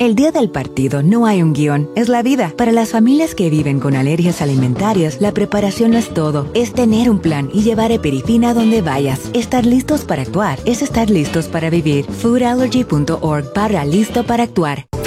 El día del partido no hay un guión, es la vida. Para las familias que viven con alergias alimentarias, la preparación no es todo, es tener un plan y llevar Eperifina a donde vayas. Estar listos para actuar es estar listos para vivir. Foodallergy.org/listo para actuar.